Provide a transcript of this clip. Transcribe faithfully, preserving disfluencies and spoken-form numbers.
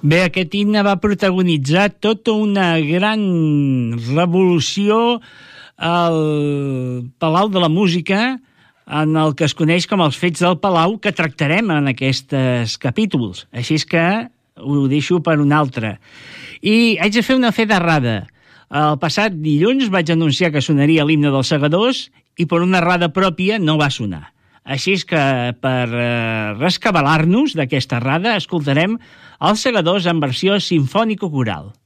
Bé, aquest himne va protagonitzar tota una gran revolució al Palau de la Música, en el que es coneix com els Fets del Palau, que tractarem en aquests capítols. Així és que ho deixo per un altre. I haig de fer una fe d'errada. El passat dilluns vaig anunciar que sonaria l'himne dels Segadors i per una errada pròpia no va sonar. Així és que per eh, rescabalar-nos d'aquesta errada escoltarem els Segadors en versió simfònico-coral.